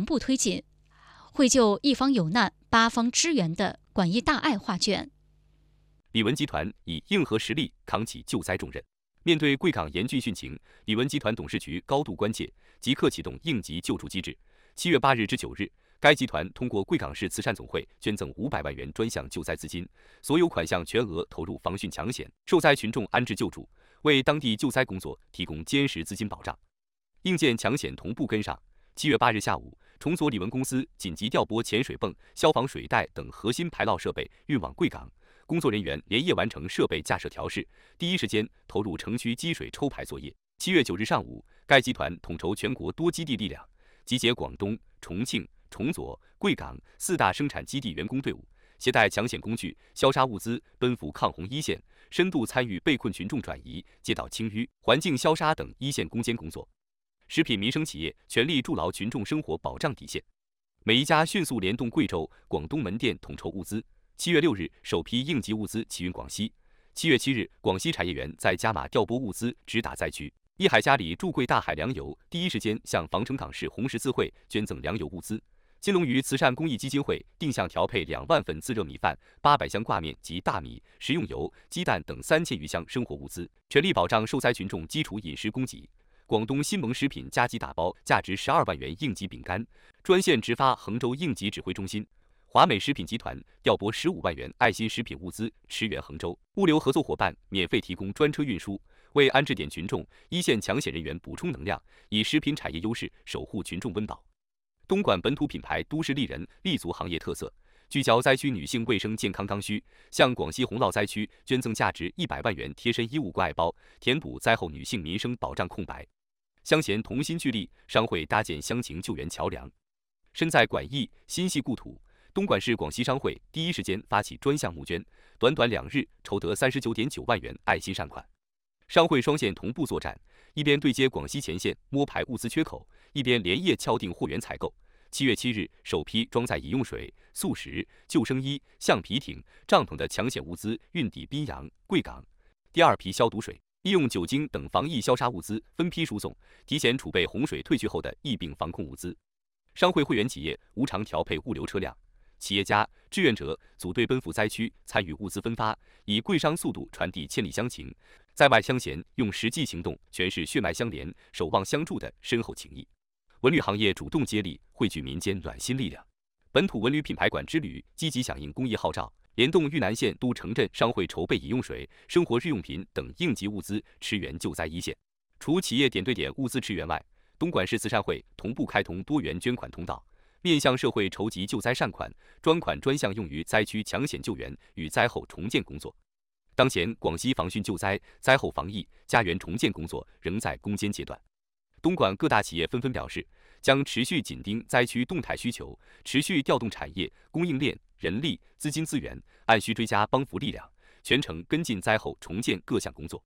同步推进，绘就一方有难八方支援的广义大爱画卷。 李文集团以硬核实力扛起救灾重任。面对贵港严峻汛情，李文集团董事局高度关切，即刻启动应急救助机制。7月8日至9日，该集团通过贵港市慈善总会捐赠500万元专项救灾资金，所有款项全额投入防汛抢险、受灾群众安置救助，为当地救灾工作提供坚实资金保障。应建抢险同步跟上。7月8日下午，重组李文公司紧急调拨潜水泵、消防水带等核心排涝设备运往贵港。工作人员连夜完成设备架设调试，第一时间投入城区积水抽排作业。7月9日上午，该集团统筹全国多基地力量，集结广东、重庆、重左、贵港4大生产基地员工队伍，携带抢险工具、消杀物资，奔赴抗洪一线，深度参与被困群众转移、街道清淤、环境消杀等一线攻坚工作。食品民生企业全力筑牢群众生活保障底线，每一家迅速联动贵州、广东门店统筹物资。7月6日，首批应急物资起运广西。7月7日，广西产业园在加码调拨物资，直达灾区。益海嘉里驻贵大海粮油第一时间向防城港市红十字会捐赠粮油物资。金龙鱼慈善公益基金会定向调配2万份自热米饭、800箱挂面及大米、食用油、鸡蛋等3000余箱生活物资，全力保障受灾群众基础饮食供给。广东新盟食品加急打包价值12万元应急饼干，专线直发衡州应急指挥中心。华美食品集团调拨15万元爱心食品物资驰援衡州，物流合作伙伴免费提供专车运输，为安置点群众、一线抢险人员补充能量，以食品产业优势守护群众温饱。东莞本土品牌都市丽人立足行业特色，聚焦灾区女性卫生健康刚需，向广西洪涝灾区捐赠价值100万元贴身衣物关爱包，填补灾后女性民生保障空白。乡贤同心聚力，商会搭建乡情救援桥梁。身在广义，心系故土。东莞市广西商会第一时间发起专项募捐，短短2日筹得39.9万元爱心善款。商会双线同步作战，一边对接广西前线摸排物资缺口，一边连夜敲定货源采购。7月7日，首批装载饮用水、速食、救生衣、橡皮艇、帐篷的抢险物资运抵宾阳、贵港。第二批消毒水、医用酒精等防疫消杀物资分批输送，提前储备洪水退去后的疫病防控物资。商会会员企业无偿调配物流车辆。企业家、志愿者组队奔赴灾区，参与物资分发，以贵商速度传递千里乡情。在外乡贤用实际行动诠释血脉相连、守望相助的深厚情谊。文旅行业主动接力，汇聚民间暖心力量。本土文旅品牌馆之旅积极响应公益号召，联动豫南县都城镇商会筹备饮用水、生活日用品等应急物资驰援救灾一线。除企业点对点物资驰援外，东莞市慈善会同步开通多元捐款通道，面向社会筹集救灾善款，专款专项用于灾区抢险救援与灾后重建工作。当前，广西防汛救灾、灾后防疫、家园重建工作仍在攻坚阶段。东莞各大企业纷纷表示，将持续紧盯灾区动态需求，持续调动产业、供应链、人力、资金资源，按需追加帮扶力量，全程跟进灾后重建各项工作。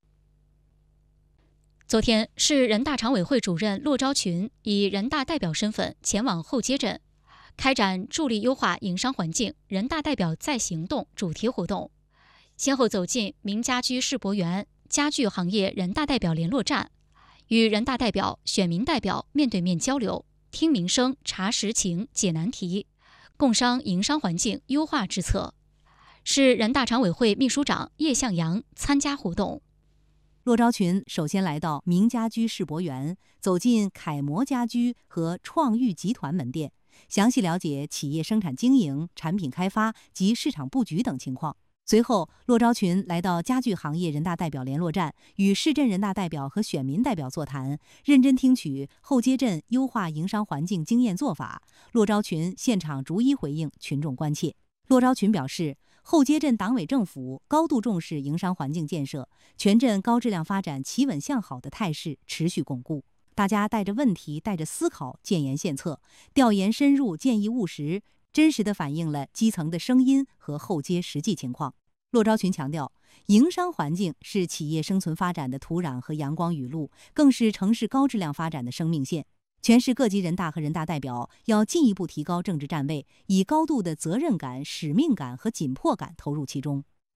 昨天，市人大常委会主任骆昭群以人大代表身份前往后街镇，开展助力优化营商环境人大代表在行动主题活动，先后走进名家居世博园家具行业人大代表联络站，与人大代表、选民代表面对面交流，听民生、查实情、解难题，共商营商环境优化之策。市人大常委会秘书长叶向阳参加活动。 骆昭群首先来到名家居世博园，走进楷模家居和创裕集团门店，详细了解企业生产经营、产品开发及市场布局等情况。随后，骆昭群来到家具行业人大代表联络站，与市镇人大代表和选民代表座谈，认真听取后街镇优化营商环境经验做法。骆昭群现场逐一回应群众关切。骆昭群表示，后街镇党委政府高度重视营商环境建设，全镇高质量发展企稳向好的态势持续巩固。大家带着问题、带着思考，建言献策，调研深入，建议务实，真实地反映了基层的声音和后街实际情况。骆昭群强调，营商环境是企业生存发展的土壤和阳光雨露，更是城市高质量发展的生命线。全市各级人大和人大代表要进一步提高政治站位，以高度的责任感、使命感和紧迫感投入其中。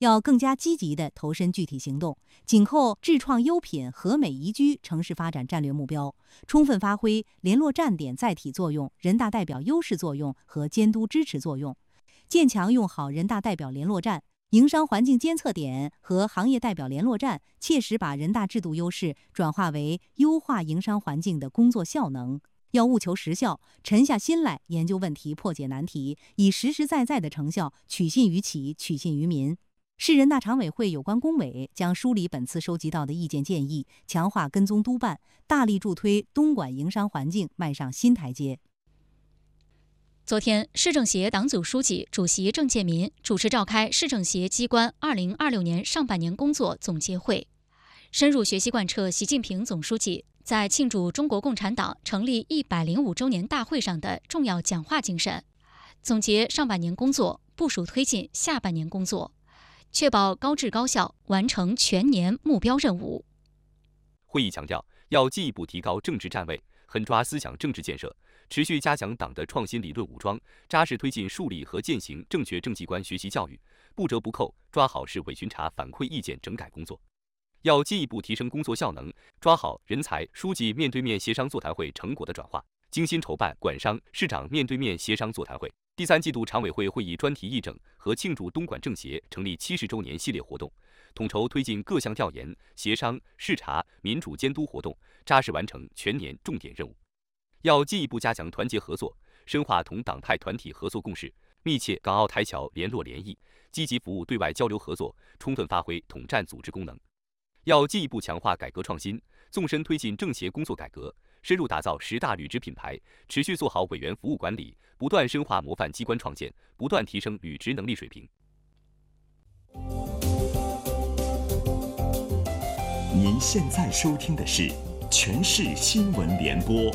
要更加积极地投身具体行动，紧扣智创优品和美宜居城市发展战略目标，充分发挥联络站点载体作用、人大代表优势作用和监督支持作用，坚强用好人大代表联络站、营商环境监测点和行业代表联络站，切实把人大制度优势转化为优化营商环境的工作效能。要务求实效，沉下心来研究问题、破解难题，以实实在在的成效取信于企、取信于民。市人大常委会有关工委将梳理本次收集到的意见建议，强化跟踪督办，大力助推东莞营商环境迈上新台阶。 昨天，市政协党组书记、主席郑介民主持召开市政协机关2026年上半年工作总结会，深入学习贯彻习近平总书记在庆祝中国共产党成立105周年大会上的重要讲话精神，总结上半年工作，部署推进下半年工作，确保高质高效完成全年目标任务。 会议强调，要进一步提高政治站位，狠抓思想政治建设，持续加强党的创新理论武装，扎实推进树立和践行正确政绩观学习教育，不折不扣抓好市委巡查反馈意见整改工作。要进一步提升工作效能，抓好人才书记面对面协商座谈会成果的转化，精心筹办管商市长面对面协商座谈会、第3季度常委会会议专题议政和庆祝东莞政协成立70周年系列活动，统筹推进各项调研、协商、视察、民主监督活动，扎实完成全年重点任务。要进一步加强团结合作，深化同党派团体合作共识，密切港澳台侨联络联谊，积极服务对外交流合作，充分发挥统战组织功能。要进一步强化改革创新，纵深推进政协工作改革，深入打造10大履职品牌，持续做好委员服务管理，不断深化模范机关创建，不断提升履职能力水平。 您现在收听的是全市新闻联播。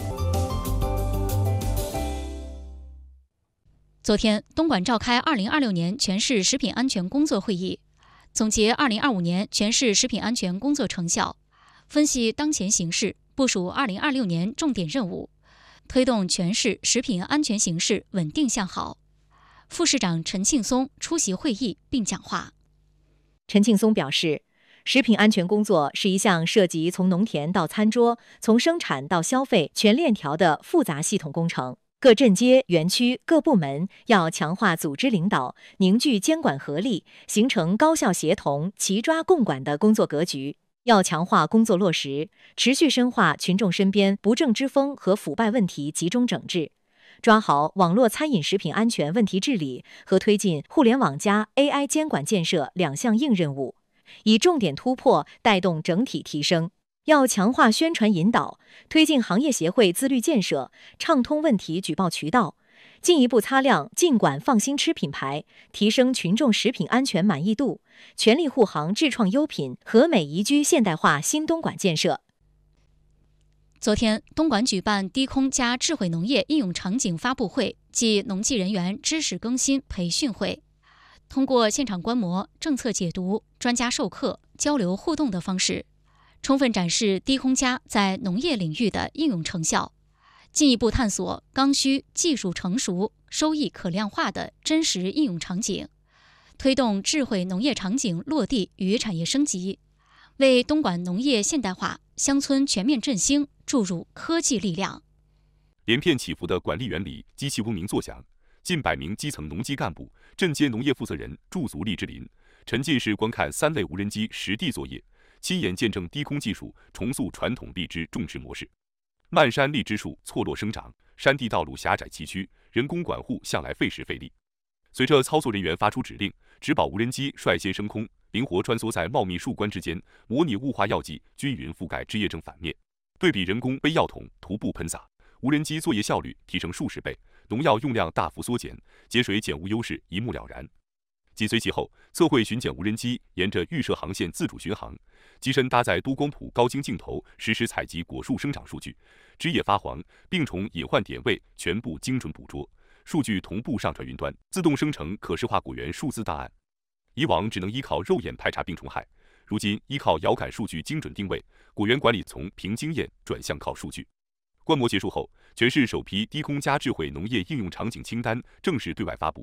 昨天，东莞召开2026年全市食品安全工作会议，总结2025年全市食品安全工作成效，分析当前形势，部署2026年重点任务，推动全市食品安全形势稳定向好。副市长陈庆松出席会议并讲话。 陈庆松表示，食品安全工作是一项涉及从农田到餐桌、从生产到消费全链条的复杂系统工程。各镇街、园区、各部门要强化组织领导，凝聚监管合力，形成高效协同、齐抓共管的工作格局。要强化工作落实，持续深化群众身边不正之风和腐败问题集中整治，抓好网络餐饮食品安全问题治理和推进互联网+AI 监管建设2项硬任务，以重点突破带动整体提升。要强化宣传引导，推进行业协会自律建设，畅通问题举报渠道，进一步擦亮尽管放心吃品牌，提升群众食品安全满意度，全力护航智创优品和美宜居现代化新东莞建设。 昨天，东莞举办低空加智慧农业应用场景发布会暨农技人员知识更新培训会，通过现场观摩、政策解读、专家授课、交流互动的方式，充分展示低空加在农业领域的应用成效，进一步探索刚需、技术成熟、收益可量化的真实应用场景，推动智慧农业场景落地与产业升级，为东莞农业现代化、乡村全面振兴注入科技力量。 连片起伏的管理原理机器嗡鸣作响，近100名基层农机干部、镇街农业负责人驻足荔枝林，沉浸式观看3类无人机实地作业，亲眼见证低空技术重塑传统荔枝种植模式。漫山荔枝树错落生长，山地道路狭窄崎岖，人工管护向来费时费力。随着操作人员发出指令，植保无人机率先升空，灵活穿梭在茂密树冠之间，模拟雾化药剂均匀覆盖枝叶正反面。对比人工背药桶徒步喷洒，无人机作业效率提升数十倍，农药用量大幅缩减，节水减污优势一目了然。紧随其后，测绘巡检无人机沿着预设航线自主巡航，机身搭载多光谱高精镜头，实时采集果树生长数据，枝叶发黄、病虫隐患点位全部精准捕捉，数据同步上传云端，自动生成可视化果园数字档案。以往只能依靠肉眼排查病虫害，如今依靠遥感数据精准定位，果园管理从凭经验转向靠数据。观摩结束后，全市首批低空加智慧农业应用场景清单正式对外发布。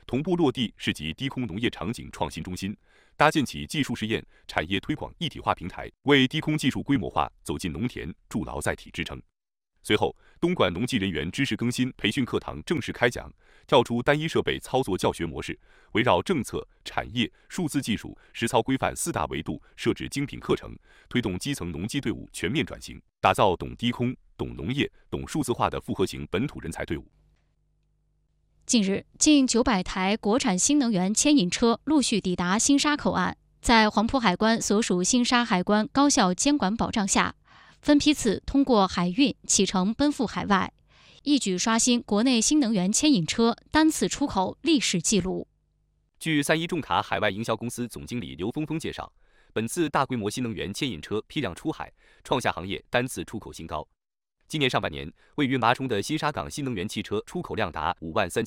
同步落地市级低空农业场景创新中心，搭建起技术试验、产业推广一体化平台，为低空技术规模化走进农田筑牢载体支撑。随后，东莞农技人员知识更新培训课堂正式开讲，跳出单一设备操作教学模式，围绕政策、产业、数字技术、实操规范4大维度设置精品课程，推动基层农机队伍全面转型，打造懂低空、懂农业、懂数字化的复合型本土人才队伍。 近日，近900台国产新能源牵引车陆续抵达新沙口岸，在黄埔海关所属新沙海关高效监管保障下，分批次通过海运启程奔赴海外，一举刷新国内新能源牵引车单次出口历史纪录。 据31重卡海外营销公司总经理刘峰峰介绍，本次大规模新能源牵引车批量出海，创下行业单次出口新高。今年上半年，位于麻冲的新沙港新能源汽车出口量达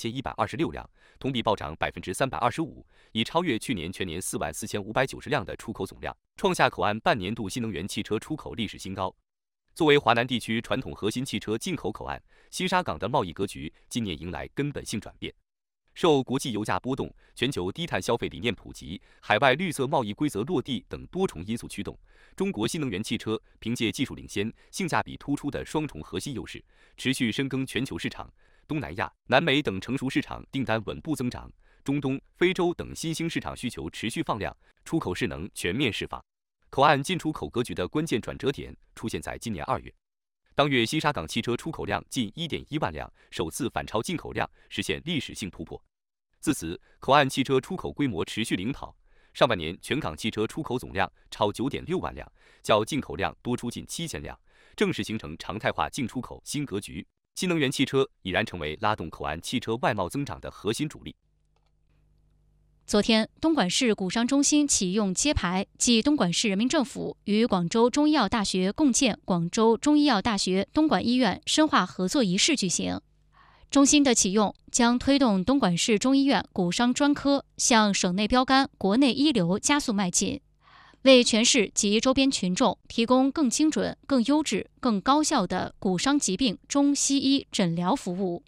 53126辆，同比暴涨325%，已超越去年全年44590辆的出口总量，创下口岸半年度新能源汽车出口历史新高。作为华南地区传统核心汽车进口口岸，新沙港的贸易格局今年迎来根本性转变。受国际油价波动、全球低碳消费理念普及、海外绿色贸易规则落地等多重因素驱动，中国新能源汽车凭借技术领先、性价比突出的双重核心优势，持续深耕全球市场。东南亚、南美等成熟市场订单稳步增长，中东、非洲等新兴市场需求持续放量，出口势能全面释放。口岸进出口格局的关键转折点出现在今年2月。当月新沙港汽车出口量近1.1万辆，首次反超进口量，实现历史性突破。自此，口岸汽车出口规模持续领跑。上半年全港汽车出口总量超9.6万辆，较进口量多出近7000辆，正式形成常态化进出口新格局。新能源汽车已然成为拉动口岸汽车外贸增长的核心主力。 昨天，东莞市股商中心启用揭牌，即东莞市人民政府与广州中医药大学共建广州中医药大学东莞医院深化合作仪式举行。中心的启用将推动东莞市中医院股商专科向省内标杆国内一流加速迈进，为全市及周边群众提供更精准、更优质、更高效的股商疾病中西医诊疗服务。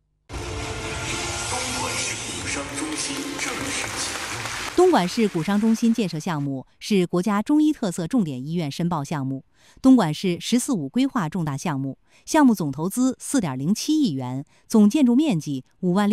东莞市股商中心建设项目是国家中医特色重点医院申报项目，东莞市“十四五”规划重大项目，项目总投资4.07亿元，总建筑面积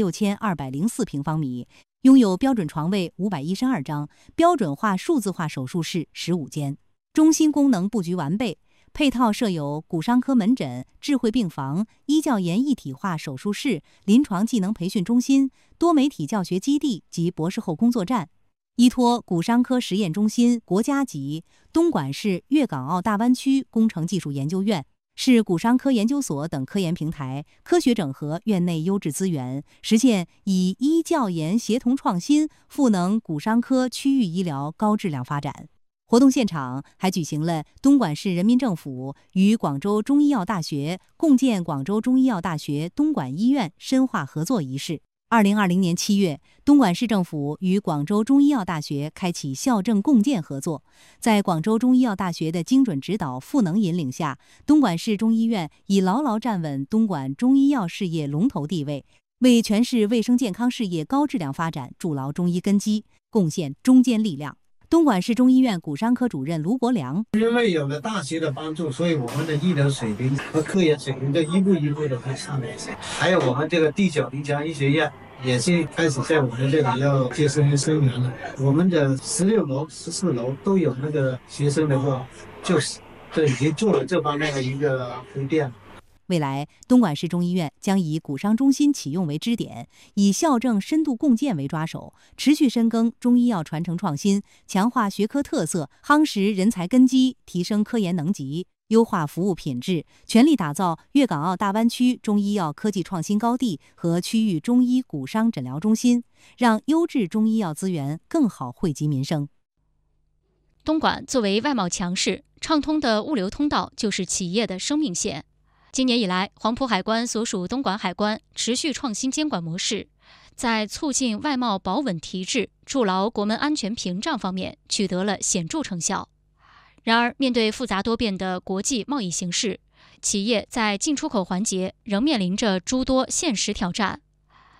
56204平方米，拥有标准床位512张，标准化数字化手术室15间。中心功能布局完备，配套设有骨伤科门诊、智慧病房、医教研一体化手术室、临床技能培训中心、多媒体教学基地及博士后工作站。依托骨伤科实验中心国家级、东莞市粤港澳大湾区工程技术研究院、市骨伤科研究所等科研平台，科学整合院内优质资源，实现以医教研协同创新，赋能骨伤科区域医疗高质量发展。活动现场还举行了东莞市人民政府与广州中医药大学共建广州中医药大学东莞医院深化合作仪式。2020年7月，东莞市政府与广州中医药大学开启校政共建合作，在广州中医药大学的精准指导赋能引领下，东莞市中医院已牢牢站稳东莞中医药事业龙头地位，为全市卫生健康事业高质量发展筑牢中医根基，贡献中坚力量。东莞市中医院骨伤科主任卢国良： 因为有了大学的帮助，所以我们的医疗水平和科研水平就一步一步的在上面。还有我们这个第9临床医学院也是开始在我们这里要接生生源了。我们的16楼、14楼都有那个学生的话，就是已经做了这方面的一个铺垫。 未来，东莞市中医院将以骨伤中心启用为支点，以校政深度共建为抓手，持续深耕中医药传承创新，强化学科特色，夯实人才根基，提升科研能级，优化服务品质，全力打造粤港澳大湾区中医药科技创新高地和区域中医骨伤诊疗中心，让优质中医药资源更好惠及民生。 东莞作为外贸强市，畅通的物流通道就是企业的生命线。今年以来，黄埔海关所属东莞海关持续创新监管模式，在促进外贸保稳提质、筑牢国门安全屏障方面取得了显著成效。然而，面对复杂多变的国际贸易形势，企业在进出口环节仍面临着诸多现实挑战。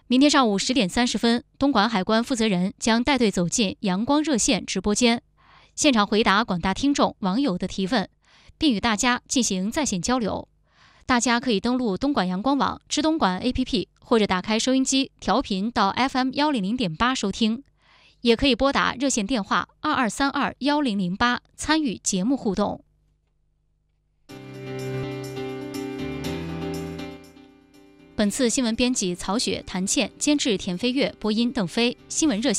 明天上午10点30分，东莞海关负责人将带队走进阳光热线直播间，现场回答广大听众网友的提问，并与大家进行在线交流。大家可以登录东莞阳光网、知东莞 APP， 或者打开收音机调频到 FM100.8 收听，也可以拨打热线电话22321008参与节目互动。本次新闻编辑曹雪、谭倩，监制田飞跃，播音邓飞，新闻热线